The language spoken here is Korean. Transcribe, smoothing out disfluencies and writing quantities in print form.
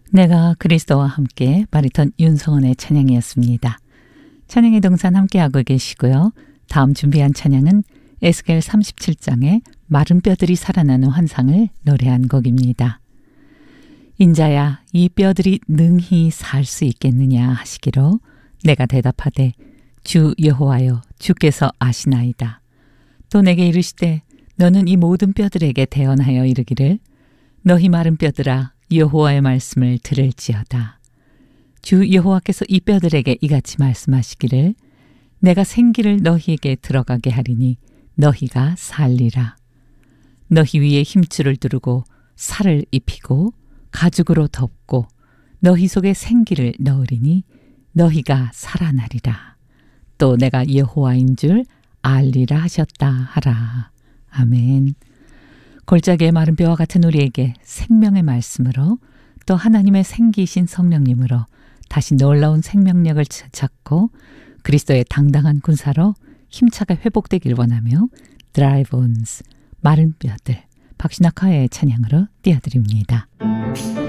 내가 그리스도와 함께 바리톤 윤성원의 찬양이었습니다. 찬양의 동산 함께하고 계시고요. 다음 준비한 찬양은 에스겔 37장의 마른 뼈들이 살아나는 환상을 노래한 곡입니다. 인자야, 이 뼈들이 능히 살 수 있겠느냐 하시기로 내가 대답하되 주 여호와여, 주께서 아시나이다. 또 내게 이르시되 너는 이 모든 뼈들에게 대언하여 이르기를 너희 마른 뼈들아, 여호와의 말씀을 들을지어다. 주 여호와께서 이 뼈들에게 이같이 말씀하시기를 내가 생기를 너희에게 들어가게 하리니 너희가 살리라. 너희 위에 힘줄을 두르고 살을 입히고 가죽으로 덮고 너희 속에 생기를 넣으리니 너희가 살아나리라. 또 내가 여호와인 줄 알리라 하셨다 하라. 아멘. 골짜기의 마른 뼈와 같은 우리에게 생명의 말씀으로 또 하나님의 생기이신 성령님으로 다시 놀라운 생명력을 찾고 그리스도의 당당한 군사로 힘차게 회복되길 원하며 Dry Bones, 마른 뼈들, 박신학화의 찬양으로 띄워드립니다.